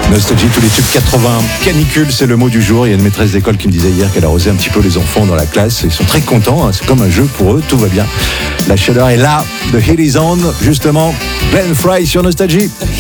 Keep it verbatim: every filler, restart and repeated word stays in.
Nostalgie, tous les tubes quatre-vingts. Canicule, c'est le mot du jour. Il y a une maîtresse d'école qui me disait hier qu'elle arrosait un petit peu les enfants dans la classe. Ils sont très contents, hein. C'est comme un jeu pour eux, tout va bien. La chaleur est là. The heat is on. Justement, Glenn Frey sur Nostalgie.